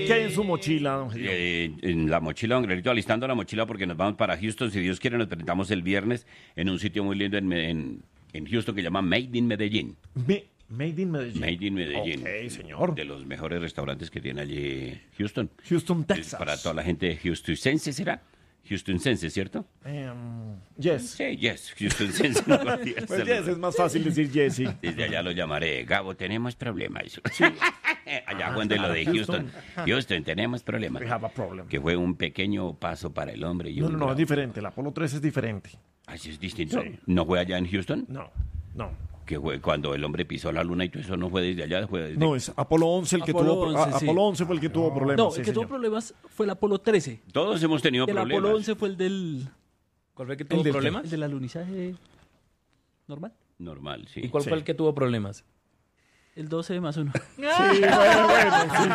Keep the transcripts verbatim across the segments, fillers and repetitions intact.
¿Qué hay en su mochila, don Gilio? Eh, en la mochila, don Grelito, alistando la mochila porque nos vamos para Houston. Si Dios quiere, nos presentamos el viernes en un sitio muy lindo en, en, en Houston que se llama Made in Medellín. Me- Made in Medellín. Made in Medellín. Ok, señor. De los mejores restaurantes que tiene allí Houston. Houston, Es Texas. para toda la gente houstoncense, ¿será? Houstoncense, ¿cierto? Em, yes. Sí, yes, houstoncense. No, cualquier Pues saludo. yes, es más fácil decir yes, sí. Desde allá lo llamaré, Gabo, tenemos problemas. Allá cuando lo de Houston. Houston. Houston, tenemos problemas. We have a problem. Que fue un pequeño paso para el hombre. Y No, un no, no, es gran- diferente. El Apolo tres es diferente. Así es distinto. Sí. ¿No fue allá en Houston? No, no. Que fue cuando el hombre pisó la luna y todo eso no fue desde allá, fue desde... No, es Apolo once el que Apolo tuvo... once, a- sí. Apolo once fue el que tuvo problemas. No, sí, el que tuvo señor. problemas fue el Apolo trece. Todos hemos tenido El problemas. Apolo once fue el del... ¿Cuál fue el que ¿El tuvo del qué? problemas? El del alunizaje normal. Normal, sí. ¿Y cuál Sí. fue el que tuvo problemas? El doce más uno. Sí, bueno, bueno, sí.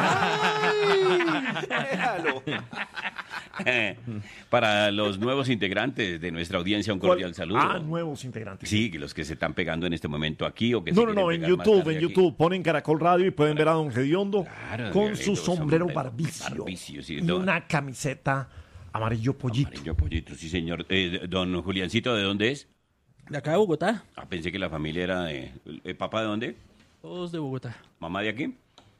Para los nuevos integrantes de nuestra audiencia, un cordial saludo. Ah, nuevos integrantes. Sí, que los que se están pegando en este momento aquí o que No, se no, quieren no, en pegar más YouTube, tarde en aquí. YouTube. Ponen Caracol Radio y pueden ver a don Gediondo Claro, con Gediondo, su sombrero sombrero, barbicio, barbicio, sí, y don- una camiseta amarillo pollito. Amarillo pollito, sí, señor. Eh, don Juliancito, ¿de dónde es? De acá de Bogotá. Ah, pensé que la familia era de... ¿El papá de dónde? Todos de Bogotá. ¿Mamá de aquí?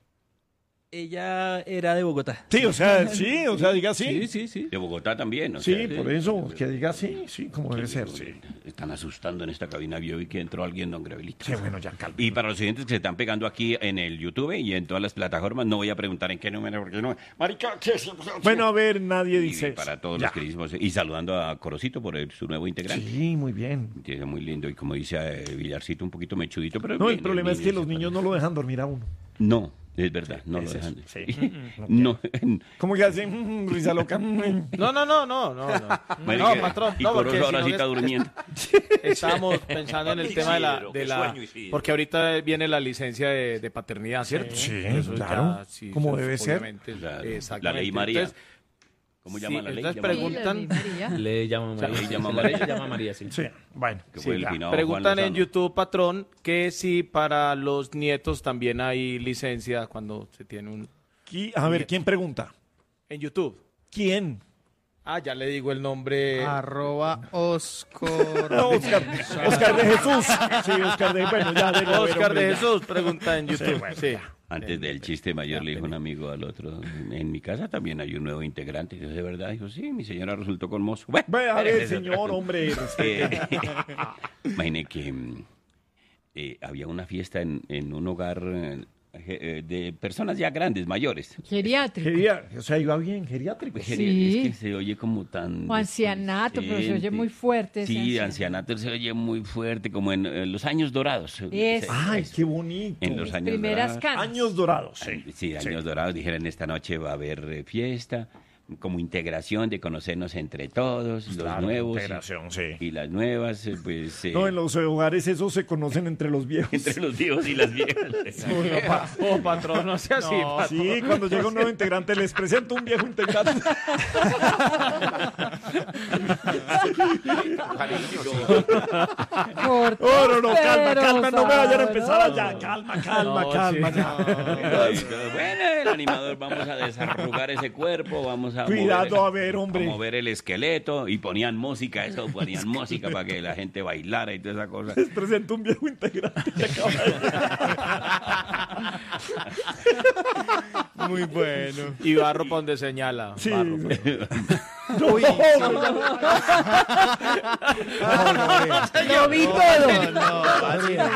Ella era de Bogotá. Sí, o sea, sí, o sea, diga así. Sí, sí, sí. De Bogotá también, o Sí, sea, por eso, que diga así, sí, como debe ser, sí. Están asustando en esta cabina. Yo vi que entró alguien, don Gravelito. Sí, bueno, ya calma. Y para los oyentes que se están pegando aquí en el YouTube y en todas las plataformas, no voy a preguntar en qué número, porque no... Marica, ¿qué es? Bueno, a ver, nadie Y dice para eso. todos Ya. los queridísimos. Y saludando a Corocito por el- su nuevo integrante. Sí, muy bien. Tiene muy lindo. Y como dice eh, Villarcito, un poquito mechudito, pero... No, el bien, problema es que niño los se niños parece. no lo dejan dormir a uno. No, es verdad, no lo es dejan. eso, sí. No, ¿Cómo que hacen? Mm, risa loca. Mm. No, no, no, no, no, no. marica, No, patrón, y no, porque Corozo ahora si sí no está es- durmiendo. Estábamos pensando en el tema de la, de la sueño, Isidro. porque ahorita viene la licencia de, de paternidad, ¿cierto? Sí, Eso claro, ya, sí, como eso debe ser. obviamente, La- la exactamente. ley María. Entonces, ¿Cómo sí, llama la ley? entonces Llama- preguntan- María. Le llama María. Le llama La María. ley llama María, sí. Sí, bueno. que sí, fue el ya. finado Preguntan Juan en Lozano. YouTube, patrón, que si para los nietos también hay licencia cuando se tiene un... Qui- A ver, ¿quién pregunta? En YouTube. ¿Quién? Ah, ya le digo el nombre. Arroba Oscar. No, Oscar, Oscar de Jesús. Sí, Oscar de... Bueno, ya de Oscar de Jesús pregunta en YouTube. bueno, Sí. Antes del chiste mayor le dijo un amigo al otro, en mi casa también hay un nuevo integrante. Y yo, ¿de verdad? Dijo, sí, mi señora resultó con mozo. Bueno, Ve, a ver, esa es otra señor, cosa. hombre. Eh, Imagine que mm, eh, había una fiesta en, en un hogar eh, eh, de personas ya grandes, mayores. Geriátrico. Geria- o sea, iba bien, geriátrico. Sí. Es que se oye como tan... O ancianato, pero se oye displicente. muy fuerte ese Sí, ancianato. ancianato se oye muy fuerte, como en, eh, los años dorados. Es. Ay, qué bonito. En los años Primeras dorados. canas. Años dorados, sí. Sí, años dorados. Dijeron, esta noche va a haber eh, fiesta, como integración de conocernos entre todos, los Claro, nuevos. integración, sí. Y las nuevas, eh, pues... eh, No, en los hogares esos se conocen entre los viejos. entre los viejos y las viejas. Oh, patrón, no sea así. patrón. Sí, cuando llega un nuevo integrante les presento un viejo integrante. Corto, Oh, no, no, calma, pero calma, no me vayan a empezar sabroso. allá. Calma, calma, No, calma, sí, ya. Bueno, el animador, vamos a desarrugar ese cuerpo, vamos a Cuidado, mover, a ver, hombre. a mover el esqueleto y ponían música, eso, ponían música para que la gente bailara y toda esa cosa. Les presento un viejo integrante. que acaba de- Muy bueno. Y barro para donde señala. Sí. Barro, pues. No, Uy, no, no, no. Lo vi todo. no, así no.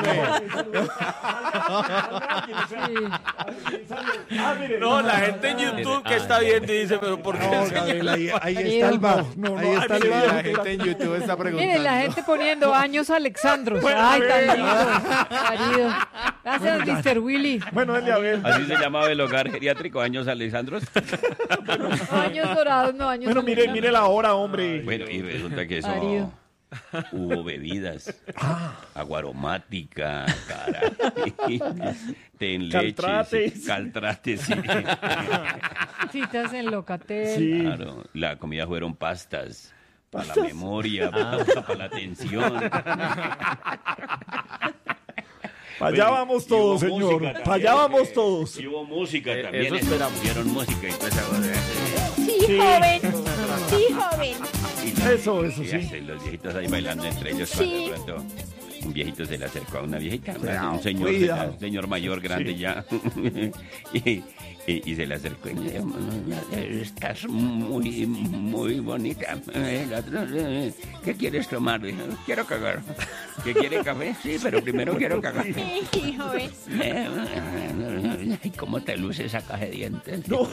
Ah, mire, No, la gente en YouTube que está viendo y dice, pero ¿por qué No, señala? Gabriel, ahí, ahí está el bar. No, no, ahí está ay, el mire, bar. La mire, gente en YouTube está preguntando. Miren, la gente poniendo años Alexandros. Bueno, Ay, a tan ver. lindo. Querido. Gracias, mister Willy. Bueno, dale a ver. Así se llamaba el hogar geriátrico, años Alessandros. Años dorados, no años Bueno, mire, mire la hora, hombre. Bueno, y resulta que eso Marido. hubo bebidas, agua aromática, caray, té en leche, Caltrates. sí, caltrates, sí. Citas en Locatel. Sí. Claro, la comida fueron pastas, para la memoria, para, para la atención. Para allá vamos Y todos, hubo señor. música Para allá también, vamos que- todos. Y hubo música Eh, también. eso eh, esperamos. Pusieron música y toda esa cosa. Sí, Sí. joven. Sí, joven. Y- Eso, eso y sí. hasta los viejitos ahí bailando entre ellos. Sí. Cuando de pronto un viejito se le acercó a una viejita, una- un señor, cuidado. un señor mayor, grande ya. y, y- y se le acercó y le dijo, estás muy, muy bonita. El otro, "Eh, ¿qué quieres tomar?" Dijo, quiero cagar. ¿Qué quiere café? Sí, pero primero quiero cagar. Sí, sí, joven. Eh, Ay, ¿cómo te luce esa caja de dientes? No.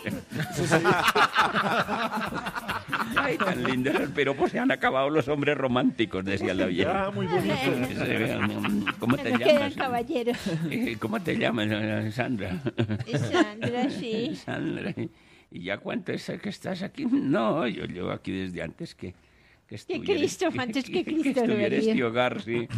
Ay, tan lindo. Pero pues se han acabado los hombres románticos, decía la vieja. Ah, muy bonito. ¿Cómo te No quedan llamas? caballeros. Eh, ¿Cómo te llamas, eh, Sandra? Sandra, sí. Sandra. ¿Y ya cuánto es que estás aquí? No, yo llevo aquí desde antes que, que estuvieras- Cristo, antes que Cristo, que estuviera debería. este hogar, sí.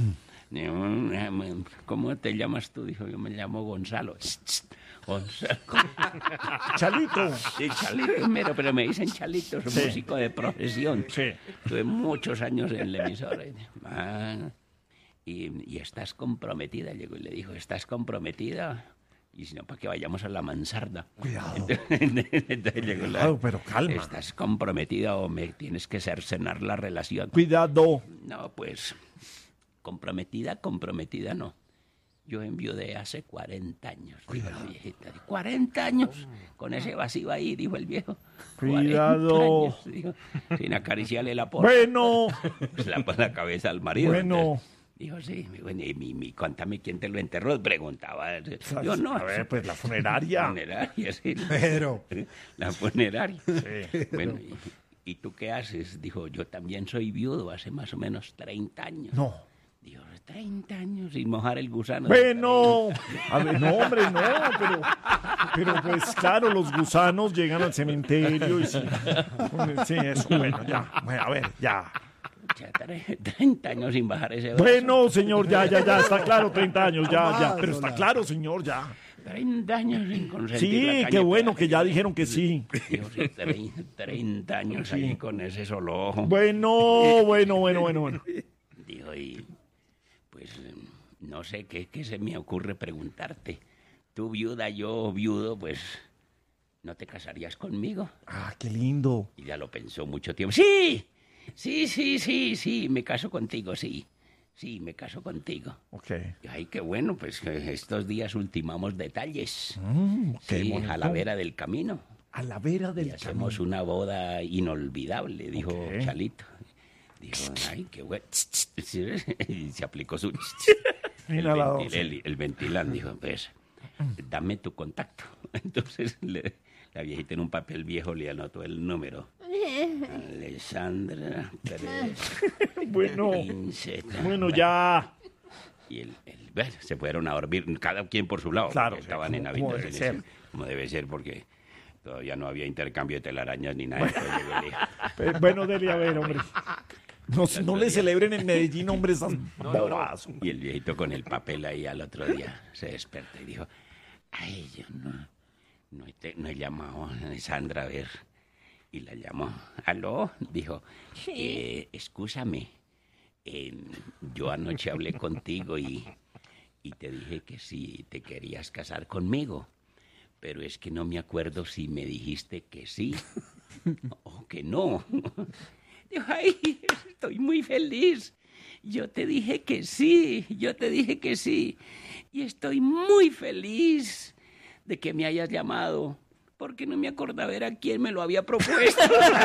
¿Cómo te llamas tú? Dijo, yo me llamo Gonzalo. Gonzalo. Chalito. Sí, Chalito, mero, pero me dicen Chalito, soy Sí. músico de profesión. Sí. Tuve muchos años en la emisora. Ah, y, y estás comprometida, llegó y le dijo, ¿estás comprometida? Y si no, para que vayamos a la mansarda. Cuidado. Entonces, entonces llegó la- Cuidado, pero calma. ¿Estás comprometida o me tienes que cercenar la relación? Cuidado. No, pues, comprometida, comprometida no. Yo enviudé hace cuarenta años, dijo la viejita. cuarenta años, con ese vacío ahí, dijo el viejo. Cuidado. cuarenta años, dijo, sin acariciarle la porra. Bueno. Pues la, la cabeza al marido. Bueno. Entonces, dijo, sí, bueno, y mi, mi, cuéntame quién te lo enterró, preguntaba. Yo no. A ver, pues la funeraria. Funeraria, sí. Pero, La funeraria. Sí. Bueno, y, ¿y tú qué haces? Dijo, yo también soy viudo hace más o menos treinta años. No. Dijo, treinta años sin mojar el gusano. Bueno, a ver, no, hombre, no, pero, pero pues claro, los gusanos llegan al cementerio y sí, sí, eso, bueno, ya, bueno, a ver, ya. Ya, tre- treinta años sin bajar ese brazo. Bueno, señor, ya, ya, ya, está claro, treinta años, ya, ya, pero está claro, señor, ya. treinta años sin consentir Sí, la qué caña. bueno que ya dijeron que sí. Dijo, sí, tre- treinta años ahí con ese solo ojo. Bueno, bueno, bueno, bueno, bueno. Dijo, y pues no sé qué, qué se me ocurre preguntarte. Tú viuda, yo viudo, pues ¿no te casarías conmigo? Ah, qué lindo. Y ya lo pensó mucho tiempo. Sí, sí, sí, sí, sí, me caso contigo, sí. Sí, me caso contigo. Ok. Ay, qué bueno, pues eh, estos días ultimamos detalles. Mm, qué Sí, bonito. a la vera del camino. A la vera Y del hacemos camino. una boda inolvidable, dijo Ok. Chalito. Dijo, ay, qué bueno. Y se aplicó su... El, Inhalador, ventil- sí. el, el ventilán, dijo, pues, dame tu contacto. Entonces le- la viejita en un papel viejo le anotó el número. Alessandra Pérez. Bueno, quince. bueno, ya. Y el, el- bueno, se fueron a dormir, cada quien por su lado. Claro, porque sí, estaban en como- como habitaciones. debe ser. Como debe ser, porque todavía no había intercambio de telarañas ni nada. Después llegó el hijo. Eh, Bueno, dele a ver, hombre. No, no le celebren en Medellín, hombre, esas bobadas. Y el viejito con el papel ahí al otro día se despertó y dijo, ay, yo no, no, he, te- no he llamado a Sandra a ver. Y la llamó. ¿Aló? Dijo, eh, excúsame, eh, yo anoche hablé contigo y, y te dije que si te querías casar conmigo. Pero es que no me acuerdo si me dijiste que sí o que no. Dijo, ay, estoy muy feliz. Yo te dije que sí, yo te dije que sí. Y estoy muy feliz de que me hayas llamado, porque no me acordaba era quién me lo había propuesto.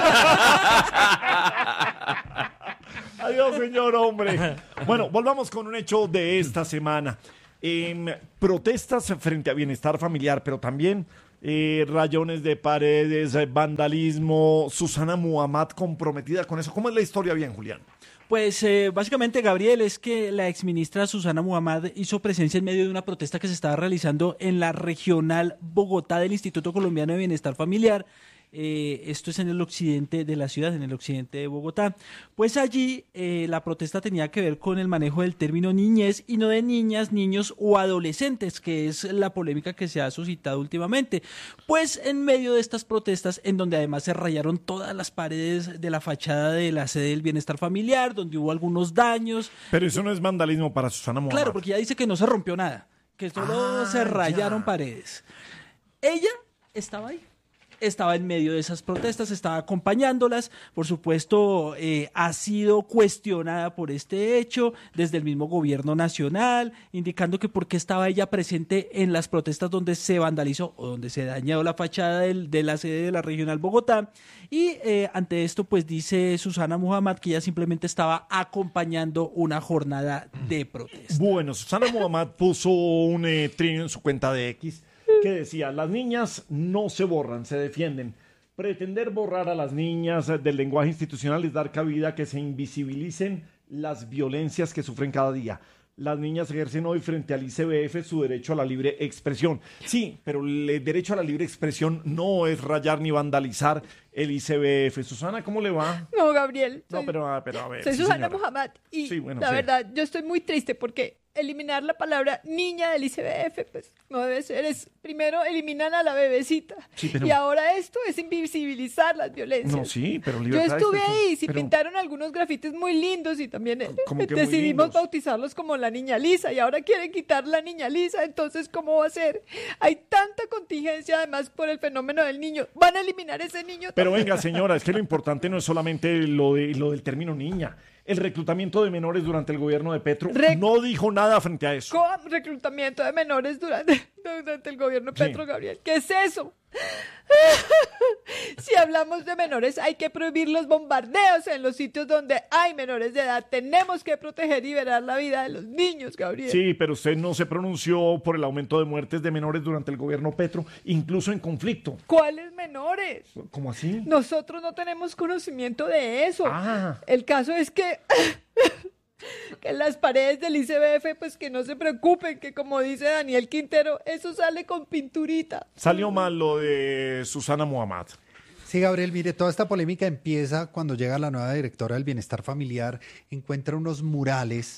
Adiós, señor, hombre. Bueno, volvamos con un hecho de esta semana. Em, protestas frente a bienestar familiar, pero también eh, rayones de paredes, eh, vandalismo. Susana Muhammad comprometida con eso. ¿Cómo es la historia bien, Julián? Pues eh, básicamente, Gabriel, es que la exministra Susana Muhammad hizo presencia en medio de una protesta que se estaba realizando en la regional Bogotá del Instituto Colombiano de Bienestar Familiar. Eh, esto es en el occidente de la ciudad, en el occidente de Bogotá. Pues allí eh, la protesta tenía que ver con el manejo del término niñez y no de niñas, niños o adolescentes, que es la polémica que se ha suscitado últimamente. Pues en medio de estas protestas, en donde además se rayaron todas las paredes de la fachada de la sede del Bienestar Familiar, donde hubo algunos daños. Pero eso no es vandalismo para Susana Muhammad. Claro, porque ella dice que no se rompió nada, que solo Ah, se rayaron ya. paredes. Ella estaba ahí. Estaba en medio de esas protestas, estaba acompañándolas, por supuesto eh, ha sido cuestionada por este hecho desde el mismo gobierno nacional, indicando que por qué estaba ella presente en las protestas donde se vandalizó o donde se dañó la fachada del, de la sede de la Regional Bogotá, y eh, ante esto pues dice Susana Muhammad que ella simplemente estaba acompañando una jornada de protesta. Bueno, Susana Muhammad puso un eh, trino en su cuenta de X que decía: las niñas no se borran, se defienden. Pretender borrar a las niñas del lenguaje institucional es dar cabida a que se invisibilicen las violencias que sufren cada día. Las niñas ejercen hoy frente al I C B F su derecho a la libre expresión. Sí, pero el derecho a la libre expresión no es rayar ni vandalizar el I C B F. Susana, ¿cómo le va? No, Gabriel. No, soy- pero, ah, pero a ver. Soy sí, Susana señora. Muhammad y Sí, bueno, la sí. verdad yo estoy muy triste porque eliminar la palabra niña del I C B F pues no debe ser. Es, primero eliminan a la bebecita Sí, pero- y ahora esto es invisibilizar las violencias. No, sí, pero Yo libertad de estuve expresión. ahí, sí Pero- pintaron algunos grafitis muy lindos y también eh, ¿Cómo que muy decidimos lindos? bautizarlos como la niña Lisa y ahora quieren quitar la niña Lisa, entonces ¿cómo va a ser? Hay tanta contingencia además por el fenómeno del niño, van a eliminar ese niño. Pero venga, señora, es que lo importante no es solamente lo, de, lo del término niña. El reclutamiento de menores durante el gobierno de Petro Rec- no dijo nada frente a eso. Con reclutamiento de menores durante, durante el gobierno de Sí. Petro, Gabriel. ¿Qué es eso? Si hablamos de menores, hay que prohibir los bombardeos en los sitios donde hay menores de edad. Tenemos que proteger y liberar la vida de los niños, Gabriel. Sí, pero usted no se pronunció por el aumento de muertes de menores durante el gobierno Petro, incluso en conflicto. ¿Cuáles menores? ¿Cómo así? Nosotros no tenemos conocimiento de eso. Ah. El caso es que... que en las paredes del I C B F, pues que no se preocupen, que como dice Daniel Quintero, eso sale con pinturita. Salió mal lo de Susana Muhammad. Sí, Gabriel, mire, toda esta polémica empieza cuando llega la nueva directora del Bienestar Familiar, encuentra unos murales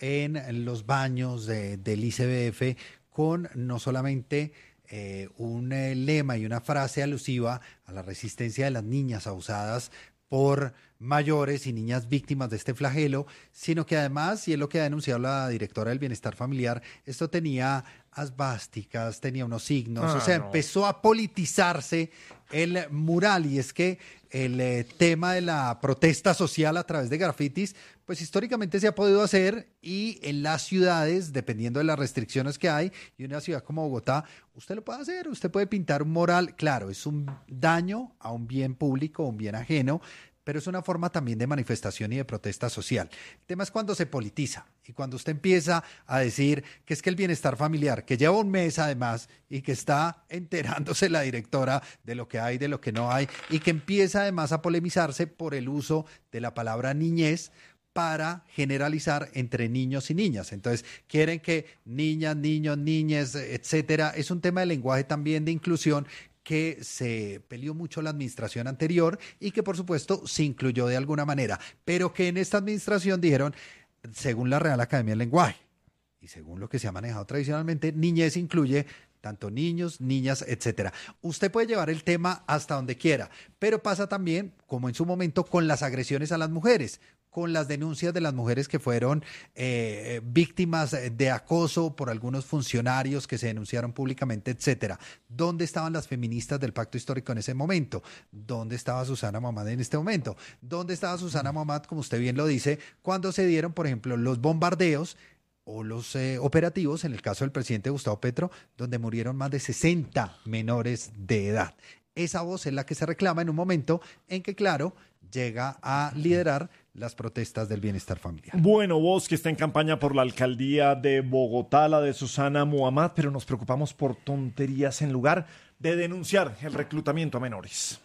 en los baños de- del I C B F con no solamente eh, un eh, lema y una frase alusiva a la resistencia de las niñas abusadas por mayores y niñas víctimas de este flagelo, sino que además, y es lo que ha denunciado la directora del Bienestar Familiar, esto tenía asbásticas, tenía unos signos, Ah, o sea, no. empezó a politizarse el mural, y es que el eh, tema de la protesta social a través de grafitis, pues históricamente se ha podido hacer, y en las ciudades, dependiendo de las restricciones que hay, y una ciudad como Bogotá, usted lo puede hacer, usted puede pintar un mural, claro, es un daño a un bien público, un bien ajeno, pero es una forma también de manifestación y de protesta social. El tema es cuando se politiza y cuando usted empieza a decir que es que el bienestar familiar, que lleva un mes además y que está enterándose la directora de lo que hay, de lo que no hay, y que empieza además a polemizarse por el uso de la palabra niñez para generalizar entre niños y niñas. Entonces, quieren que niñas, niños, niñes, etcétera. Es un tema de lenguaje también de inclusión que se peleó mucho la administración anterior y que por supuesto se incluyó de alguna manera, pero que en esta administración dijeron, según la Real Academia del Lenguaje y según lo que se ha manejado tradicionalmente, niñez incluye tanto niños, niñas, etcétera. Usted puede llevar el tema hasta donde quiera, pero pasa también, como en su momento, con las agresiones a las mujeres, con las denuncias de las mujeres que fueron eh, víctimas de acoso por algunos funcionarios que se denunciaron públicamente, etcétera. ¿Dónde estaban las feministas del Pacto Histórico en ese momento? ¿Dónde estaba Susana Muhammad en este momento? ¿Dónde estaba Susana Muhammad, como usted bien lo dice, cuando se dieron, por ejemplo, los bombardeos o los eh, operativos, en el caso del presidente Gustavo Petro, donde murieron más de sesenta menores de edad? Esa voz es la que se reclama en un momento en que, claro, llega a liderar las protestas del bienestar familiar. Bueno, vos que está en campaña por la alcaldía de Bogotá, la de Susana Muhammad, pero nos preocupamos por tonterías en lugar de denunciar el reclutamiento a menores.